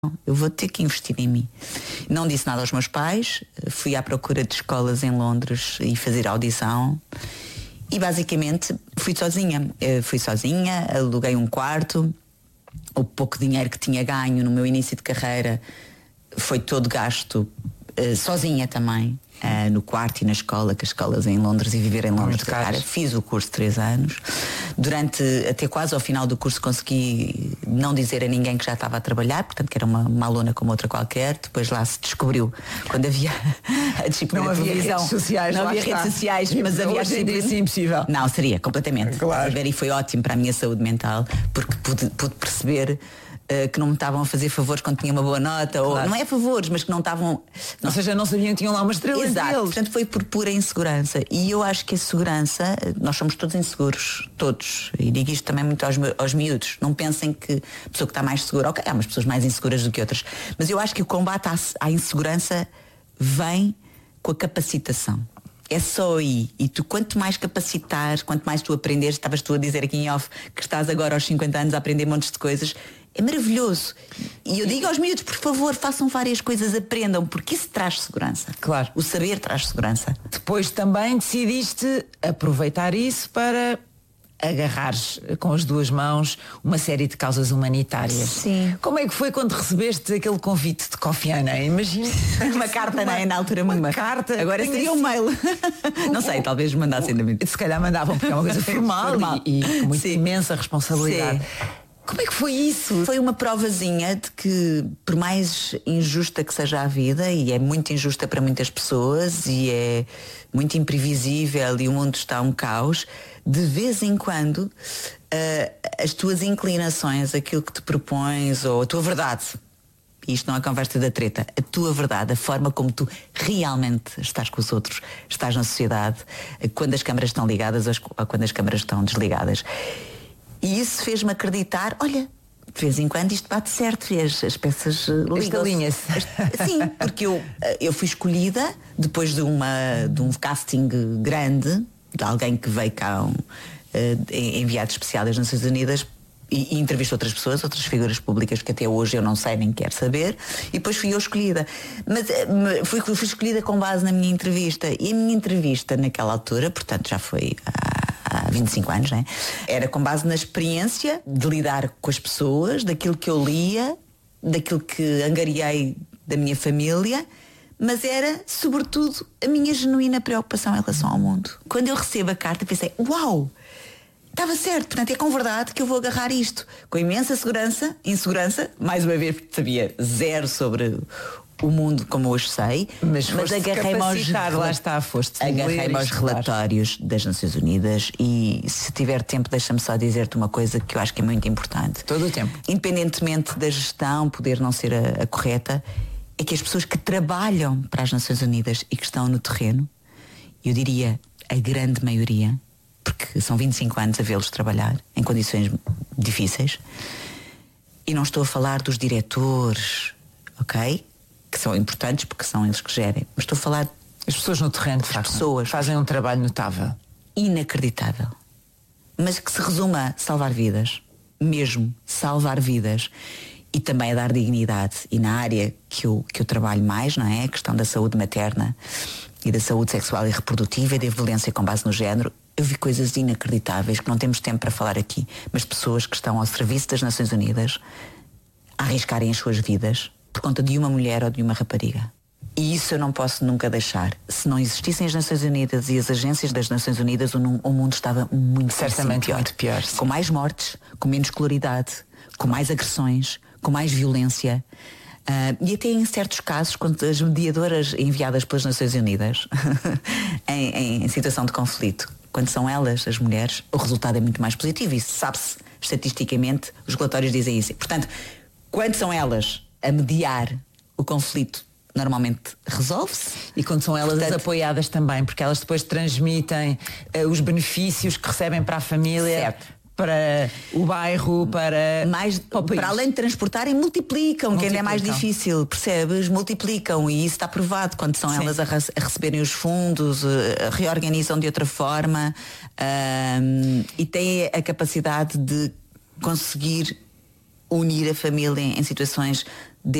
eu vou ter que investir em mim. Não disse nada aos meus pais, fui à procura de escolas em Londres e fazer audição. E basicamente fui sozinha, aluguei um quarto. O pouco dinheiro que tinha ganho no meu início de carreira foi todo gasto sozinha também, no quarto e na escola, que as escolas em Londres, e viver em Londres de cara. Fiz o curso 3 anos. Até quase ao final do curso consegui não dizer a ninguém que já estava a trabalhar, portanto que era uma aluna como outra qualquer. Depois lá se descobriu, quando havia a disciplina não de televisão. Redes sociais, não havia redes sociais, mas havia disciplina. Impossível. Não, seria, completamente. Claro. E foi ótimo para a minha saúde mental, porque pude perceber que não me estavam a fazer favores quando tinha uma boa nota, claro. Ou não é favores, mas que não estavam. Ou seja, não sabiam que tinham lá uma estrela. Exato, deles. portanto foi por pura insegurança. E eu acho que a segurança, nós somos todos inseguros, todos. E digo isto também muito aos miúdos. Não pensem que a pessoa que está mais segura, ok, há umas pessoas mais inseguras do que outras, mas eu acho que o combate à insegurança vem com a capacitação. É só aí. E tu, quanto mais capacitares, quanto mais tu aprenderes, estavas tu a dizer aqui em off que estás agora aos 50 anos a aprender montes de coisas, é maravilhoso. E eu digo aos miúdos, por favor, façam várias coisas, aprendam, porque isso traz segurança. Claro. O saber traz segurança. Depois também decidiste aproveitar isso para agarrares com as 2 mãos uma série de causas humanitárias. Sim. Como é que foi quando recebeste aquele convite de Kofi Annan? Imagina. Uma carta, não é? Na altura uma carta. Agora seria um mail. Não sei, talvez mandassem ainda. Se calhar mandavam, porque é uma coisa formal. E com muita imensa responsabilidade. Sim. Como é que foi isso? Foi uma provazinha de que, por mais injusta que seja a vida, e é muito injusta para muitas pessoas, e é muito imprevisível, e o mundo está um caos, de vez em quando as tuas inclinações, aquilo que te propões, ou a tua verdade, e isto não é conversa da treta, a tua verdade, a forma como tu realmente estás com os outros, estás na sociedade, quando as câmaras estão ligadas ou quando as câmaras estão desligadas. E isso fez-me acreditar, olha, de vez em quando isto bate certo e as peças ligam-se. Sim, porque eu fui escolhida depois de um casting grande, de alguém que veio cá, enviado especial das Nações Unidas, e entrevistou outras pessoas, outras figuras públicas que até hoje eu não sei nem quero saber, e depois fui eu escolhida. Mas fui escolhida com base na minha entrevista, e a minha entrevista naquela altura, portanto já foi há 25 anos, né? Era com base na experiência de lidar com as pessoas, daquilo que eu lia, daquilo que angariei da minha família, mas era, sobretudo, a minha genuína preocupação em relação ao mundo. Quando eu recebo a carta, pensei, uau! Estava certo, portanto é com verdade que eu vou agarrar isto. Com imensa insegurança, mais uma vez porque sabia zero sobre o mundo como hoje sei, mas agarrei-me aos relatórios das Nações Unidas. E se tiver tempo, deixa-me só dizer-te uma coisa que eu acho que é muito importante. Todo o tempo. Independentemente da gestão poder não ser a correta, é que as pessoas que trabalham para as Nações Unidas e que estão no terreno, eu diria a grande maioria, porque são 25 anos a vê-los trabalhar em condições difíceis, e não estou a falar dos diretores, ok? Que são importantes porque são eles que gerem, mas estou a falar as pessoas no terreno, as pessoas fazem um trabalho notável, inacreditável, mas que se resume a salvar vidas, mesmo salvar vidas, e também a dar dignidade. E na área que eu trabalho mais, não é? A questão da saúde materna e da saúde sexual e reprodutiva e da violência com base no género, eu vi coisas inacreditáveis que não temos tempo para falar aqui, mas pessoas que estão ao serviço das Nações Unidas a arriscarem as suas vidas por conta de uma mulher ou de uma rapariga. E isso eu não posso nunca deixar. Se não existissem as Nações Unidas e as agências das Nações Unidas, o mundo estava certamente pior. Muito pior. Sim. Com mais mortes, com menos escolaridade, com mais agressões, com mais violência. E até em certos casos, quando as mediadoras enviadas pelas Nações Unidas em situação de conflito, quando são elas, as mulheres, o resultado é muito mais positivo. E sabe-se estatisticamente, os relatórios dizem isso. Portanto, quando são elas a mediar o conflito, normalmente resolve-se. E quando são elas as apoiadas também, porque elas depois transmitem os benefícios que recebem para a família. Certo. Para o bairro, para além de transportarem, multiplicam, que ainda é mais difícil, percebes? Multiplicam, e isso está provado quando são elas a receberem os fundos, reorganizam de outra forma, e têm a capacidade de conseguir unir a família em situações